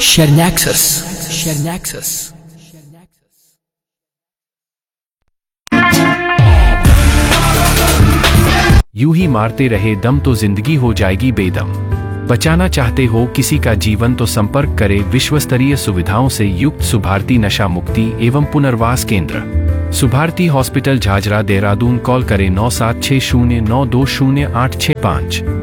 Shernaxus. Shernaxus. यूं ही मारते रहे दम तो जिंदगी हो जाएगी बेदम। बचाना चाहते हो किसी का जीवन तो संपर्क करें विश्वस्तरीय सुविधाओं से युक्त सुभारती नशा मुक्ति एवं पुनर्वास केंद्र, सुभारती हॉस्पिटल झाझरा देहरादून। कॉल करें 9760920865।